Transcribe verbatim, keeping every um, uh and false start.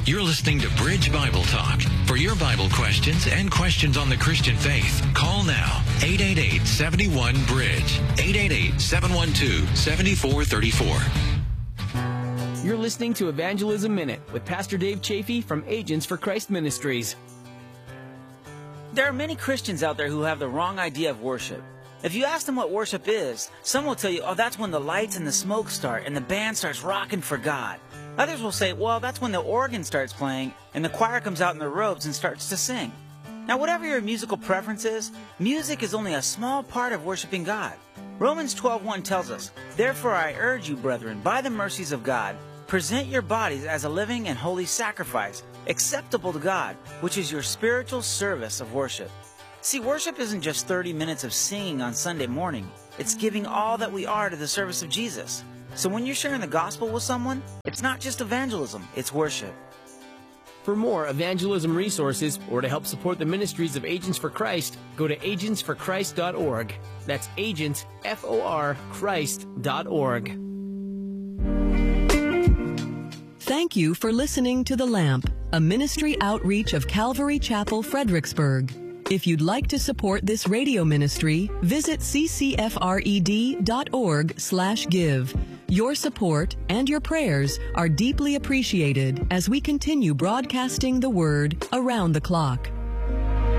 You're listening to Bridge Bible Talk. For your Bible questions and questions on the Christian faith, call now. eight eight eight, seven one, bridge. eight eight eight, seven one two, seven four three four. You're listening to Evangelism Minute with Pastor Dave Chafee from Agents for Christ Ministries. There are many Christians out there who have the wrong idea of worship. If you ask them what worship is, some will tell you, oh, that's when the lights and the smoke start and the band starts rocking for God. Others will say, well, that's when the organ starts playing and the choir comes out in their robes and starts to sing. Now, whatever your musical preference is, music is only a small part of worshiping God. Romans twelve one tells us, therefore I urge you, brethren, by the mercies of God, present your bodies as a living and holy sacrifice, acceptable to God, which is your spiritual service of worship. See, worship isn't just thirty minutes of singing on Sunday morning. It's giving all that we are to the service of Jesus. So when you're sharing the gospel with someone, it's not just evangelism, it's worship. For more evangelism resources or to help support the ministries of Agents for Christ, go to agents for christ dot org. That's agents, F O R, Christ dot org. Thank you for listening to The Lamp, a ministry outreach of Calvary Chapel, Fredericksburg. If you'd like to support this radio ministry, visit c c f r e d dot org slash give. Your support and your prayers are deeply appreciated as we continue broadcasting the word around the clock.